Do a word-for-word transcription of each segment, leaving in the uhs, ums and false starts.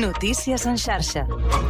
Notícies en xarxa.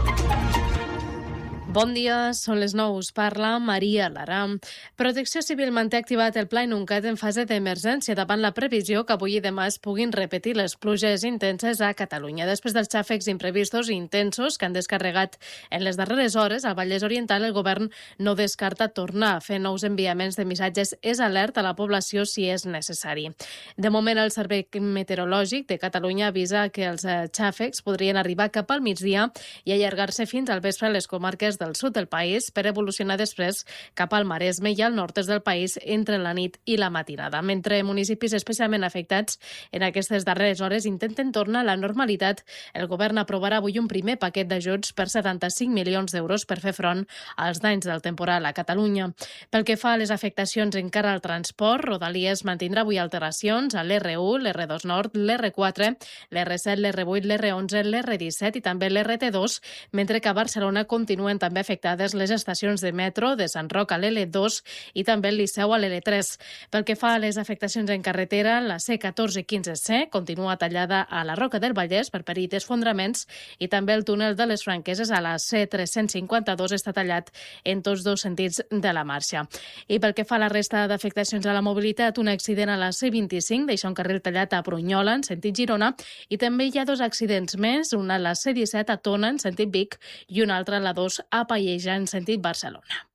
Bon dia, són les nou. Us parla Maria Lara. Protecció Civil manté activat el Pla Inuncat en fase d'emergència davant la previsió que avui i demà es puguin repetir les pluges intenses a Catalunya. Després dels xàfecs imprevistos i intensos que han descarregat en les darreres hores al Vallès Oriental, el govern no descarta tornar a fer nous enviaments de missatges és alerta a la població si és necessari. De moment, el Servei Meteorològic de Catalunya avisa que els xàfecs podrien arribar cap al migdia i allargar-se fins al vespre a les comarques del sud del país per evolucionar després cap al Maresme i al nord-est del país entre la nit i la matinada. Mentre municipis especialment afectats en aquestes darreres hores intenten tornar a la normalitat, el govern aprovarà avui un primer paquet d'ajuts per setanta-cinc milions d'euros per fer front als danys del temporal a Catalunya. Pel que fa a les afectacions encara al transport, Rodalies mantindrà avui alteracions a l'erre u, l'erre dos Nord, l'erre quatre, l'erre set, l'erre vuit, l'erre onze, l'erre disset i també l'erre te dos, mentre que a Barcelona continuen també afectades les estacions de metro de Sant Roc a l'ele dos i també el Liceu a l'ele tres. Pel que fa a les afectacions en carretera, la ce catorze quinze ce continua tallada a la Roca del Vallès per perill d'esfondraments i també el túnel de les Franqueses a la ce tres-cents cinquanta-dos està tallat en tots dos sentits de la marxa. I pel que fa a la resta d'afectacions a la mobilitat, un accident a la ce vint-i-cinc deixa un carril tallat a Brunyola en sentit Girona i també hi ha dos accidents més, un a la ce disset a Tona en sentit Vic i un altre a la dos a Pallejà en sentit Barcelona.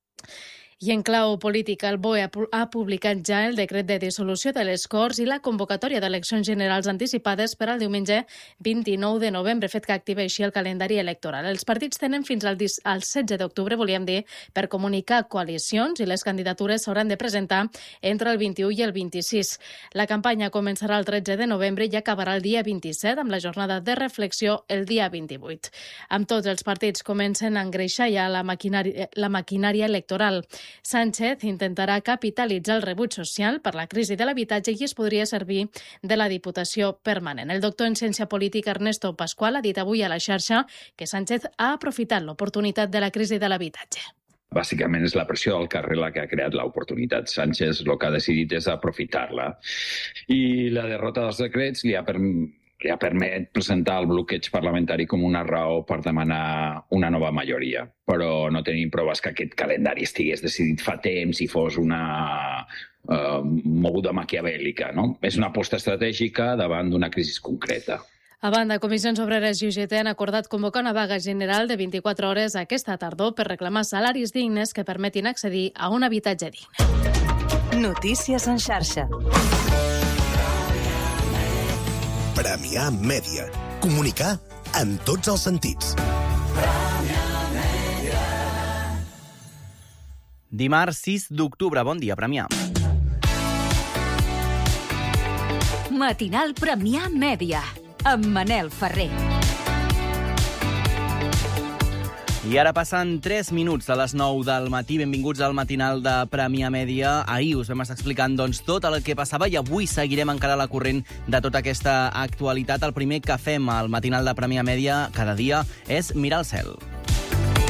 I en clau política, el B O E ha publicat ja el decret de dissolució de les Corts i la convocatòria d'eleccions generals anticipades per al diumenge vint-i-nou de novembre, fet que activa així el calendari electoral. Els partits tenen fins al, al setze d'octubre, volíem dir, per comunicar coalicions i les candidatures s'hauran de presentar entre el vint-i-u i el vint-i-sis. La campanya començarà el tretze de novembre i acabarà el dia vint-i-set, amb la jornada de reflexió el dia vint-i-vuit. Amb tots els partits comencen a engreixar ja la maquinària, la maquinària electoral. Sánchez intentarà capitalitzar el rebuig social per la crisi de l'habitatge i es podria servir de la Diputació permanent. El doctor en ciència política Ernesto Pascual ha dit avui a la xarxa que Sánchez ha aprofitat l'oportunitat de la crisi de l'habitatge. Bàsicament és la pressió del carrer la que ha creat l'oportunitat. Sánchez el que ha decidit és aprofitar-la. I la derrota dels decrets li ha permès li ha permès presentar el bloqueig parlamentari com una raó per demanar una nova majoria. Però no tenim proves que aquest calendari estigués decidit fa temps i fos una uh, moguda maquiavèlica, no? És una aposta estratègica davant d'una crisi concreta. A banda, Comissions Obreres i U G T han acordat convocar una vaga general de vint-i-quatre hores aquesta tardor per reclamar salaris dignes que permetin accedir a un habitatge digne. Notícies en xarxa. Premià Mèdia. Comunicar en tots els sentits. Dimarts sis d'octubre. Bon dia, Premià. Matinal Premià Mèdia, amb Manel Ferrer. I ara passen tres minuts a les nou del matí. Benvinguts al matinal de Premià Mèdia. Ahir us vam estar explicant doncs, tot el que passava i avui seguirem encara la corrent de tota aquesta actualitat. El primer que fem al matinal de Premià Mèdia cada dia és mirar el cel.